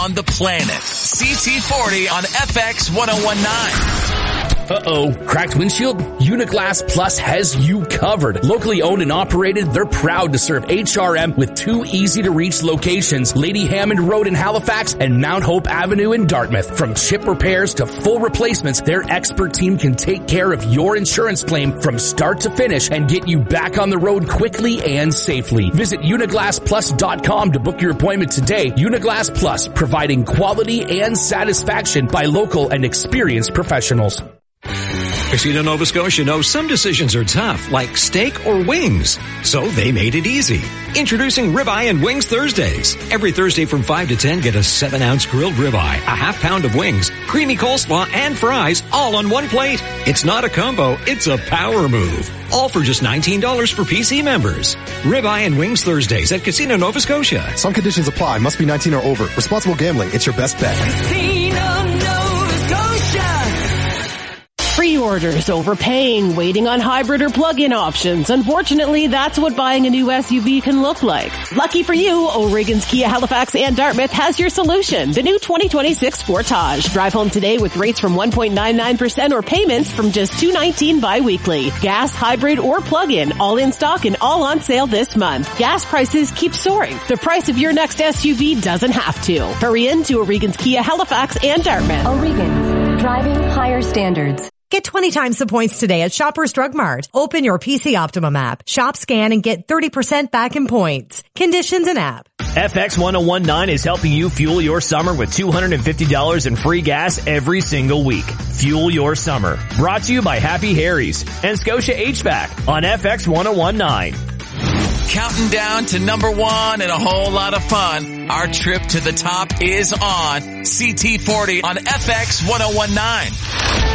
on the planet. CT40 on FX 1019. Uh-oh. Cracked windshield? Uniglass Plus has you covered. Locally owned and operated, they're proud to serve HRM with 2 easy-to-reach locations, Lady Hammond Road in Halifax and Mount Hope Avenue in Dartmouth. From chip repairs to full replacements, their expert team can take care of your insurance claim from start to finish and get you back on the road quickly and safely. Visit uniglassplus.com to book your appointment today. Uniglass Plus, providing quality and satisfaction by local and experienced professionals. Casino Nova Scotia knows some decisions are tough, like steak or wings. So they made it easy. Introducing Ribeye and Wings Thursdays. Every Thursday from 5 to 10, get a 7-ounce grilled ribeye, a half pound of wings, creamy coleslaw, and fries, all on one plate. It's not a combo, it's a power move. All for just $19 for PC members. Ribeye and Wings Thursdays at Casino Nova Scotia. Some conditions apply. Must be 19 or over. Responsible gambling. It's your best bet. Casino Nova Scotia. Pre-orders, overpaying, waiting on hybrid or plug-in options. Unfortunately, that's what buying a new SUV can look like. Lucky for you, O'Regan's Kia Halifax and Dartmouth has your solution. The new 2026 Sportage. Drive home today with rates from 1.99% or payments from just $219 bi-weekly. Gas, hybrid, or plug-in, all in stock and all on sale this month. Gas prices keep soaring. The price of your next SUV doesn't have to. Hurry into O'Regan's Kia Halifax and Dartmouth. O'Regan's, driving higher standards. Get 20 times the points today at Shoppers Drug Mart. Open your PC Optimum app. Shop, scan, and get 30% back in points. Conditions and app. FX 1019 is helping you fuel your summer with $250 in free gas every single week. Fuel your summer. Brought to you by Happy Harry's and Scotia HVAC on FX 1019. Counting down to number 1 and a whole lot of fun. Our trip to the top is on CT40 on FX 1019.